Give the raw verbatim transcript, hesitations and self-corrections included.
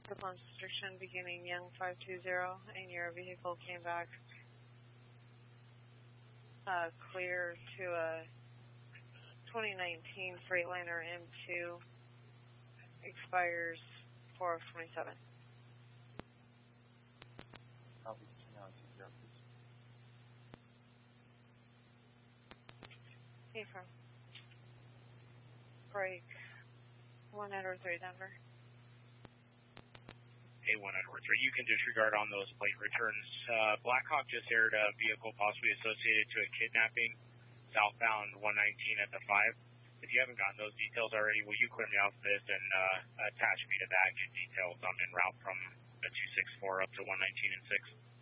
Performed restriction beginning Young five two zero, and your vehicle came back uh, clear to a twenty nineteen Freightliner M two, expires four of twenty-seven. Copy, two nine two zero, please. Affirm. Break one Edward three Denver. A one Edward three, you can disregard on those plate returns. Uh, Blackhawk just aired a vehicle possibly associated to a kidnapping southbound one nineteen at the five. If you haven't gotten those details already, will you clear me off this and uh, attach me to that, get details on en route from the two six four up to one nineteen and six?